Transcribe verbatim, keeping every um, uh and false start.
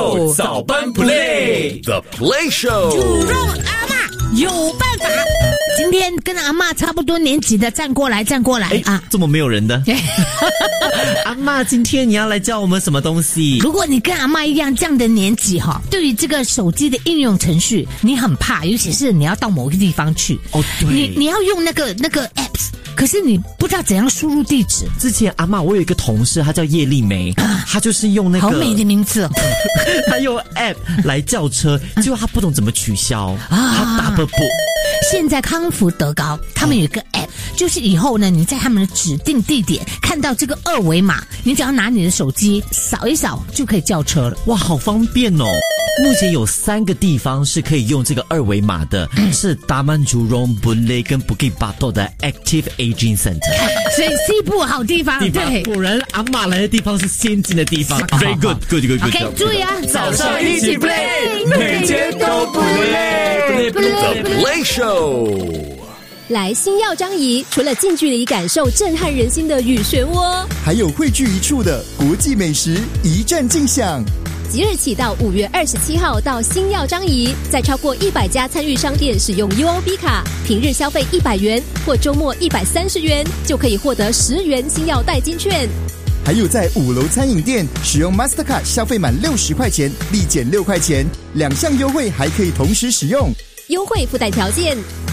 Show 早班 Play The Play Show。 猪肉阿嬷有办法。今天跟阿嬷差不多年纪的站过来站过来啊！ 这么没有人的阿嬷，今天你要来教我们什么东西？ 如果你跟阿嬷一样这样的年纪哈，对于这个手机的应用程序你很怕，尤其是你要到某个地方去哦，对， 你你要用那个那个 apps， 可是你不知道怎样输入地址。 之前阿嬷，我有一个同事，她叫叶丽梅，她就是用那个好美的名字哦， 她用 app 来叫车，结果她不懂怎么取消啊，她打不不。 现在康福德高他们有一个 app， 就是以后呢，你在他们的指定地点看到这个二维码，你只要拿你的手机扫一扫就可以叫车了。 哇，好方便哦！目前有三个地方是可以用这个二维码的，嗯、是 Taman Jurong、Boon Lay 跟 Bukit Batok 的 Active Aging Center。 所以西部好地方， 地方对， 果然阿嬷来的地方是先进的地方。Very good, good, good, good. OK， 注意啊， 早上一起 play， 每天都不累。The Play Show。 来星耀张仪，除了近距离感受震撼人心的雨漩涡， 还有汇聚一处的国际美食一战尽享。 即日起到五月二十七号到星耀张仪，在超过一百家参与商店使用 U O B 卡，平日消费一百元或周末一百三十元，就可以获得十元星耀代金券。 还有在五楼餐饮店使用 Mastercard 消费满六十块钱立减六块钱，两项优惠还可以同时使用。 优惠附带条件，